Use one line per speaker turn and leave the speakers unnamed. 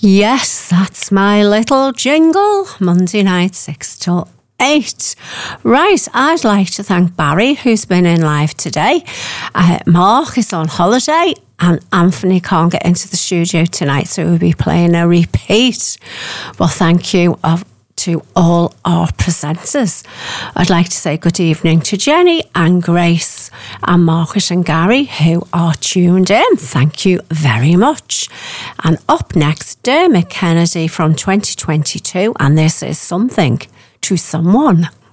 Yes, that's my little jingle. Monday night, 6 till 8. Right, I'd like to thank Barry, who's been in live today. Mark is on holiday, and Anthony can't get into the studio tonight, so we'll be playing a repeat. Well, thank you to all our presenters. I'd like to say good evening to Jenny and Grace and Margaret and Gary, who are tuned in. Thank you very much. And up next, Dermot Kennedy from 2022, and this is Something to Someone.